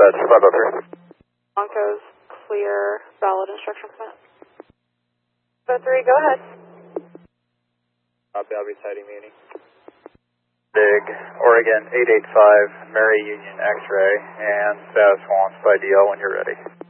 dispatch, 503. Broncos clear, valid instruction permit. 503, go ahead. I'll be citing meeting. Big, Oregon 885, Mary Union X-ray, and status wants by DL when you're ready.